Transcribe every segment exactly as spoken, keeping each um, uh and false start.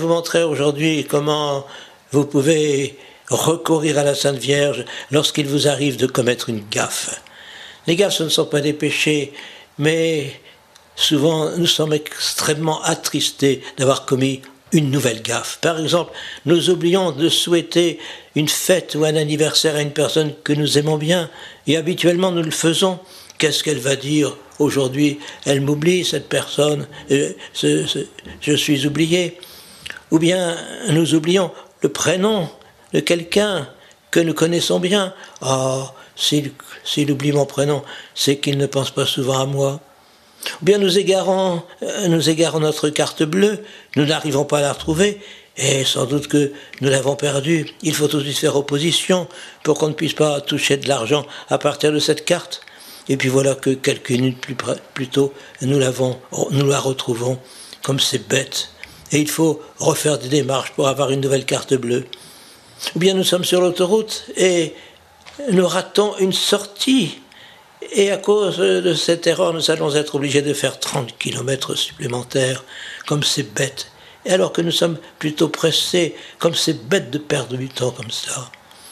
Je vous montrer aujourd'hui comment vous pouvez recourir à la Sainte Vierge lorsqu'il vous arrive de commettre une gaffe. Les gaffes, ce ne sont pas des péchés, mais souvent nous sommes extrêmement attristés d'avoir commis une nouvelle gaffe. Par exemple, nous oublions de souhaiter une fête ou un anniversaire à une personne que nous aimons bien, et habituellement nous le faisons. Qu'est-ce qu'elle va dire aujourd'hui? Elle m'oublie, cette personne, euh, ce, ce, je suis oublié. Ou bien nous oublions le prénom de quelqu'un que nous connaissons bien. Ah, oh, s'il, s'il oublie mon prénom, c'est qu'il ne pense pas souvent à moi. Ou bien nous égarons, euh, nous égarons notre carte bleue, nous n'arrivons pas à la retrouver, et sans doute que nous l'avons perdue. Il faut tout de suite faire opposition pour qu'on ne puisse pas toucher de l'argent à partir de cette carte. Et puis voilà que quelques minutes plus, près, plus tôt, nous, l'avons, nous la retrouvons, comme c'est bête. Et il faut refaire des démarches pour avoir une nouvelle carte bleue. Ou bien nous sommes sur l'autoroute et nous ratons une sortie. Et à cause de cette erreur, nous allons être obligés de faire trente kilomètres supplémentaires, comme c'est bête. Et alors que nous sommes plutôt pressés, comme c'est bête de perdre du temps comme ça.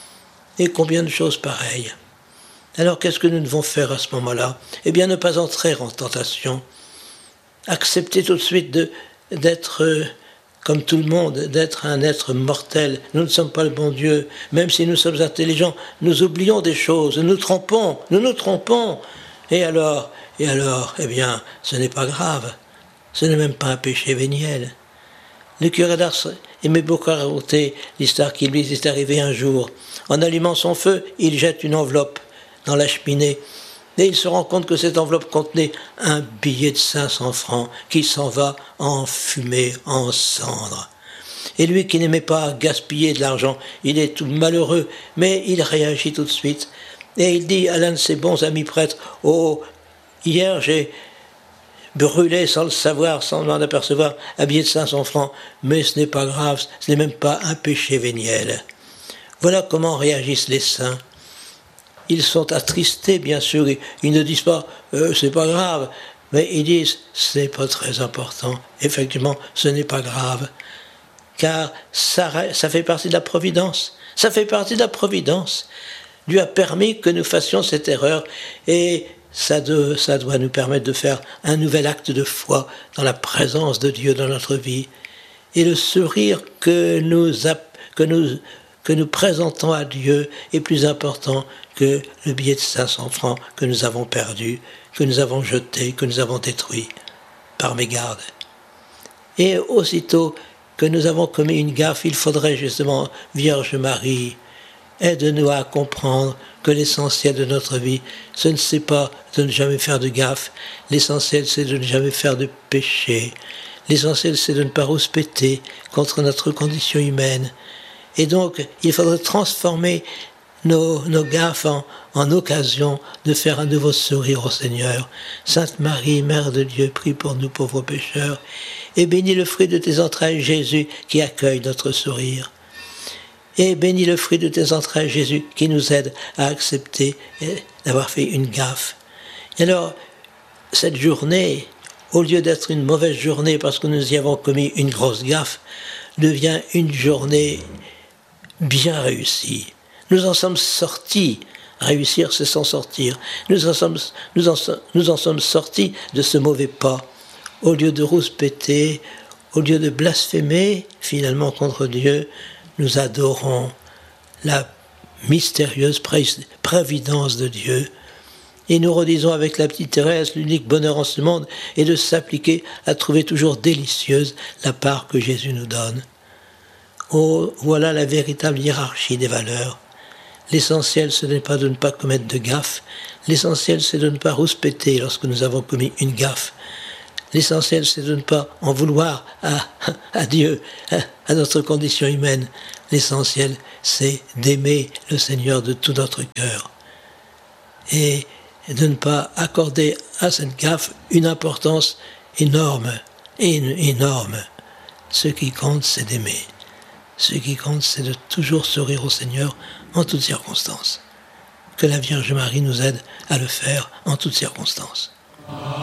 Et combien de choses pareilles. Alors qu'est-ce que nous devons faire à ce moment-là? Eh bien ne pas entrer en tentation. Accepter tout de suite de, d'être, euh, comme tout le monde, d'être un être mortel. Nous ne sommes pas le bon Dieu. Même si nous sommes intelligents, nous oublions des choses, nous nous trompons, nous nous trompons. Et alors, et alors, eh bien, ce n'est pas grave. Ce n'est même pas un péché véniel. Le curé d'Ars aimait beaucoup raconter l'histoire qui lui est arrivée un jour. En allumant son feu, il jette une enveloppe dans la cheminée. Et il se rend compte que cette enveloppe contenait un billet de cinq cents francs qui s'en va en fumée, en cendres. Et lui qui n'aimait pas gaspiller de l'argent, il est tout malheureux, mais il réagit tout de suite. Et il dit à l'un de ses bons amis prêtres, « Oh, hier j'ai brûlé sans le savoir, sans m'en apercevoir, un billet de cinq cents francs, mais ce n'est pas grave, ce n'est même pas un péché véniel. » Voilà comment réagissent les saints. Ils sont attristés, bien sûr, ils ne disent pas euh, « c'est pas grave », mais ils disent « c'est pas très important ». Effectivement, ce n'est pas grave, car ça, ça fait partie de la providence. Ça fait partie de la providence. Dieu a permis que nous fassions cette erreur, et ça, de, ça doit nous permettre de faire un nouvel acte de foi dans la présence de Dieu dans notre vie. Et le sourire que nous, que nous, que nous présentons à Dieu est plus important que le billet de cinq cents francs que nous avons perdu, que nous avons jeté, que nous avons détruit par mégarde. Et aussitôt que nous avons commis une gaffe, il faudrait justement, Vierge Marie, aide-nous à comprendre que l'essentiel de notre vie, ce ne c'est pas de ne jamais faire de gaffe, l'essentiel c'est de ne jamais faire de péché, l'essentiel c'est de ne pas rouspéter contre notre condition humaine. Et donc, il faudrait transformer nos, nos gaffes en, en occasion de faire un nouveau sourire au Seigneur. Sainte Marie, Mère de Dieu, prie pour nous pauvres pécheurs, et bénis le fruit de tes entrailles, Jésus, qui accueille notre sourire. Et bénis le fruit de tes entrailles, Jésus, qui nous aide à accepter d'avoir fait une gaffe. Et alors, cette journée, au lieu d'être une mauvaise journée parce que nous y avons commis une grosse gaffe, devient une journée bien réussie. Nous en sommes sortis. Réussir, c'est s'en sortir. Nous en, sommes, nous, en, nous en sommes sortis de ce mauvais pas. Au lieu de rouspéter, au lieu de blasphémer, finalement, contre Dieu, nous adorons la mystérieuse prévidence de Dieu. Et nous redisons avec la petite Thérèse, l'unique bonheur en ce monde est de s'appliquer à trouver toujours délicieuse la part que Jésus nous donne. Oh, voilà la véritable hiérarchie des valeurs. L'essentiel, ce n'est pas de ne pas commettre de gaffe. L'essentiel, c'est de ne pas rouspéter lorsque nous avons commis une gaffe. L'essentiel, c'est de ne pas en vouloir à, à Dieu, à, à notre condition humaine. L'essentiel, c'est d'aimer le Seigneur de tout notre cœur. Et de ne pas accorder à cette gaffe une importance énorme, énorme. Ce qui compte, c'est d'aimer. Ce qui compte, c'est de toujours sourire au Seigneur en toutes circonstances. Que la Vierge Marie nous aide à le faire en toutes circonstances.